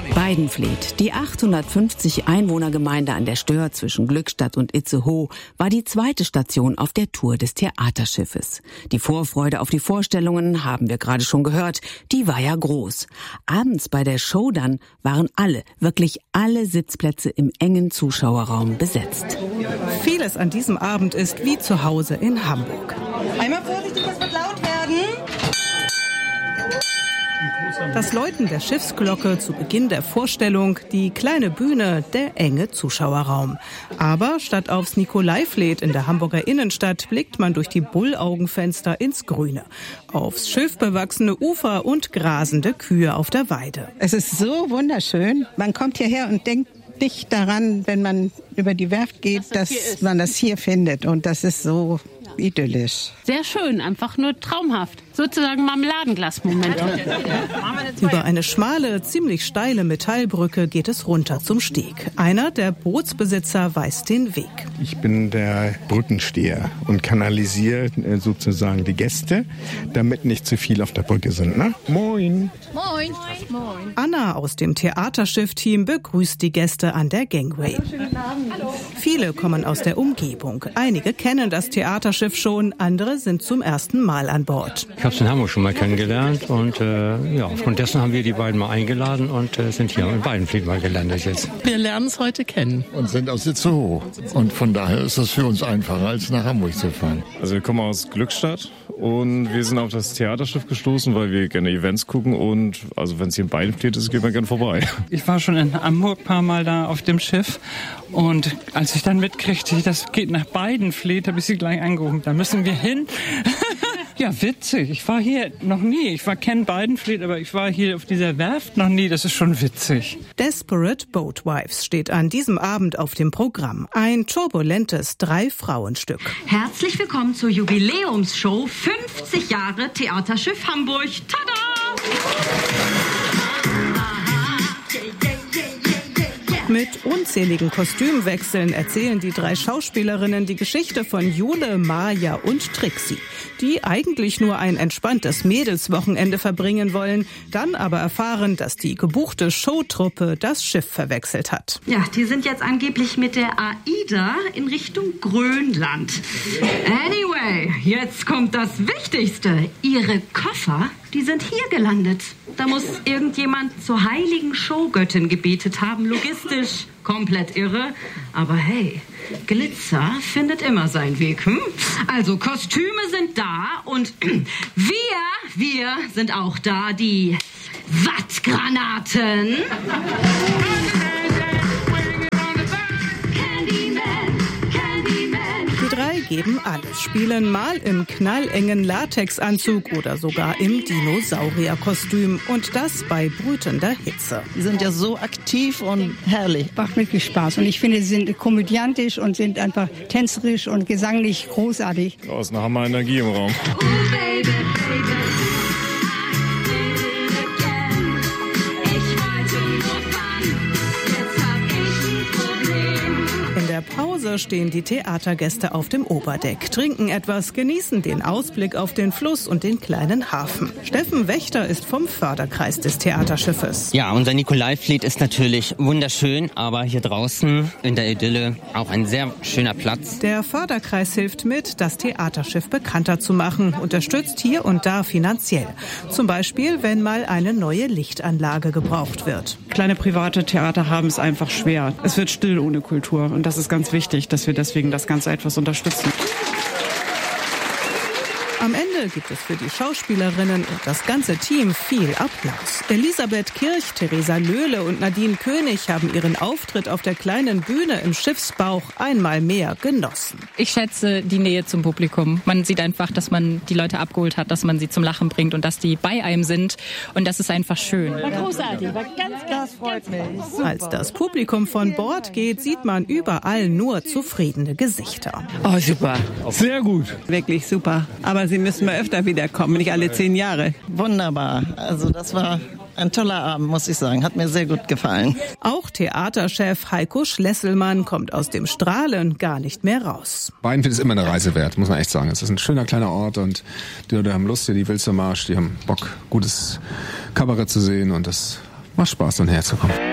Weidenfleet, die 850 Einwohnergemeinde an der Stör zwischen Glückstadt und Itzehoe, war die zweite Station auf der Tour des Theaterschiffes. Die Vorfreude auf die Vorstellungen, haben wir gerade schon gehört, die war ja groß. Abends bei der Show dann waren wirklich alle Sitzplätze im engen Zuschauerraum besetzt. Vieles an diesem Abend ist wie zu Hause in Hamburg. Einmal vorsichtig, es wird laut werden. Das Läuten der Schiffsglocke zu Beginn der Vorstellung, die kleine Bühne, der enge Zuschauerraum. Aber statt aufs Nikolaifleet in der Hamburger Innenstadt blickt man durch die Bullaugenfenster ins Grüne. Aufs schilfbewachsene Ufer und grasende Kühe auf der Weide. Es ist so wunderschön. Man kommt hierher und denkt nicht daran, wenn man über die Werft geht, dass man das hier findet. Und das ist so idyllisch. Sehr schön, einfach nur traumhaft. Sozusagen Marmeladenglas-Momente. Über eine schmale, ziemlich steile Metallbrücke geht es runter zum Steg. Einer der Bootsbesitzer weist den Weg. Ich bin der Brückensteher und kanalisiere sozusagen die Gäste, damit nicht zu viel auf der Brücke sind. Ne? Moin! Moin! Moin! Anna aus dem Theaterschiff-Team begrüßt die Gäste an der Gangway. Hallo. Viele kommen aus der Umgebung. Einige kennen das Theaterschiff schon, andere sind zum ersten Mal an Bord. Ich habe es in Hamburg schon mal kennengelernt und aufgrund dessen haben wir die beiden mal eingeladen und sind hier in Weidenfleet mal gelandet jetzt. Wir lernen es heute kennen. Und sind aus Itzehoe. Und von daher ist das für uns einfacher, als nach Hamburg zu fahren. Also wir kommen aus Glückstadt und wir sind auf das Theaterschiff gestoßen, weil wir gerne Events gucken und also wenn es hier in Weidenfleet ist, gehen wir gerne vorbei. Ich war schon in Hamburg ein paar Mal da auf dem Schiff und als ich dann mitkriegte, das geht nach Weidenfleet, habe ich sie gleich angerufen. Da müssen wir hin. Ja, witzig. Ich war hier noch nie. Ich kenne Weidenfleet, aber ich war hier auf dieser Werft noch nie. Das ist schon witzig. Desperate Boatwives steht an diesem Abend auf dem Programm. Ein turbulentes 3-Frauenstück. Herzlich willkommen zur Jubiläumsshow 50 Jahre Theaterschiff Hamburg. Tada! Mit unzähligen Kostümwechseln erzählen die 3 Schauspielerinnen die Geschichte von Jule, Maja und Trixie, die eigentlich nur ein entspanntes Mädelswochenende verbringen wollen, dann aber erfahren, dass die gebuchte Showtruppe das Schiff verwechselt hat. Ja, die sind jetzt angeblich mit der AIDA in Richtung Grönland. Anyway, jetzt kommt das Wichtigste. Ihre Koffer, die sind hier gelandet. Da muss irgendjemand zur heiligen Showgöttin gebetet haben. Logistisch komplett irre. Aber hey, Glitzer findet immer seinen Weg. Also Kostüme sind da und wir sind auch da. Die Wattgranaten. Die 3 geben alles, spielen mal im knallengen Latexanzug oder sogar im Dinosaurierkostüm und das bei brütender Hitze. Die sind ja so aktiv und herrlich. Macht wirklich Spaß und ich finde, sie sind komödiantisch und sind einfach tänzerisch und gesanglich großartig. Da ist eine Hammer-Energie im Raum. Oh, baby, baby. In der Pause stehen die Theatergäste auf dem Oberdeck, trinken etwas, genießen den Ausblick auf den Fluss und den kleinen Hafen. Steffen Wächter ist vom Förderkreis des Theaterschiffes. Ja, unser Nikolaifleet ist natürlich wunderschön, aber hier draußen in der Idylle auch ein sehr schöner Platz. Der Förderkreis hilft mit, das Theaterschiff bekannter zu machen, unterstützt hier und da finanziell. Zum Beispiel, wenn mal eine neue Lichtanlage gebraucht wird. Kleine private Theater haben es einfach schwer. Es wird still ohne Kultur und das ist ganz wichtig, dass wir deswegen das Ganze etwas unterstützen. Am Ende gibt es für die Schauspielerinnen und das ganze Team viel Applaus. Elisabeth Kirch, Theresa Löhle und Nadine König haben ihren Auftritt auf der kleinen Bühne im Schiffsbauch einmal mehr genossen. Ich schätze die Nähe zum Publikum. Man sieht einfach, dass man die Leute abgeholt hat, dass man sie zum Lachen bringt und dass die bei einem sind. Und das ist einfach schön. War großartig, war das freut mich. Super. Als das Publikum von Bord geht, sieht man überall nur zufriedene Gesichter. Oh, super. Sehr gut. Wirklich super. Aber Sie müssen mal öfter wiederkommen, nicht alle 10 Jahre. Wunderbar. Also das war ein toller Abend, muss ich sagen. Hat mir sehr gut gefallen. Auch Theaterchef Heiko Schlesselmann kommt aus dem Strahlen gar nicht mehr raus. Weidenfleet ist immer eine Reise wert, muss man echt sagen. Es ist ein schöner kleiner Ort und die Leute haben Lust hier, die Wilstermarsch, die haben Bock, gutes Kabarett zu sehen und das macht Spaß, dann herzukommen.